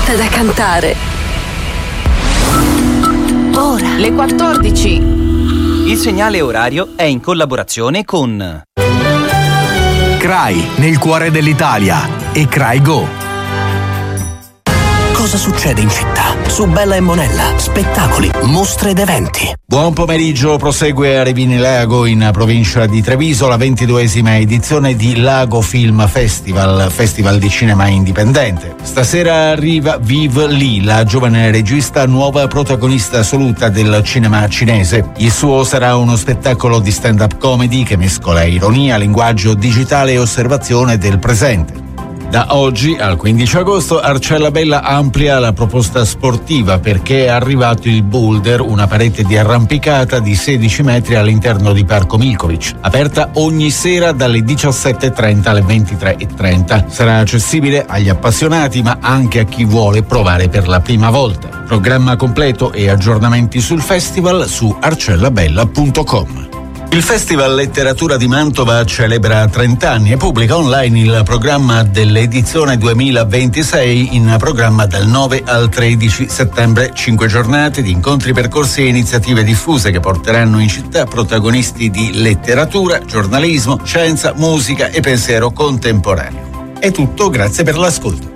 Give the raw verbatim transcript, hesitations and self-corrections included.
fatta da cantare. Ora. Le quattordici. Il segnale orario è in collaborazione con C R A I, nel cuore dell'Italia, e C R A I Go. Cosa succede in città? Su Bella e Monella, spettacoli, mostre ed eventi. Buon pomeriggio, prosegue a Revine Lago in provincia di Treviso la ventiduesima edizione di Lago Film Festival, festival di cinema indipendente. Stasera arriva Viv Li, la giovane regista nuova protagonista assoluta del cinema cinese. Il suo sarà uno spettacolo di stand-up comedy che mescola ironia, linguaggio digitale e osservazione del presente. Da oggi al quindici agosto Arcella Bella amplia la proposta sportiva perché è arrivato il boulder, una parete di arrampicata di sedici metri all'interno di Parco Milkovic, aperta ogni sera dalle diciassette e trenta alle ventitré e trenta. Sarà accessibile agli appassionati ma anche a chi vuole provare per la prima volta. Programma completo e aggiornamenti sul festival su arcellabella punto com. Il Festival Letteratura di Mantova celebra trenta anni e pubblica online il programma dell'edizione duemilaventisei, in programma dal nove al tredici settembre. Cinque giornate di incontri, percorsi e iniziative diffuse che porteranno in città protagonisti di letteratura, giornalismo, scienza, musica e pensiero contemporaneo. È tutto, grazie per l'ascolto.